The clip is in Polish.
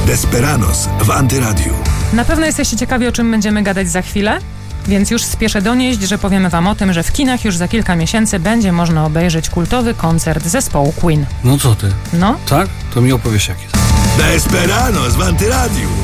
Desperados w Antyradiu. Na pewno jesteście ciekawi, o czym będziemy gadać za chwilę? Więc już spieszę donieść, że powiemy wam o tym, że w kinach już za kilka miesięcy będzie można obejrzeć kultowy koncert zespołu Queen. No co ty? No? Tak? To mi opowiesz jak jest. Desperados w Antyradiu.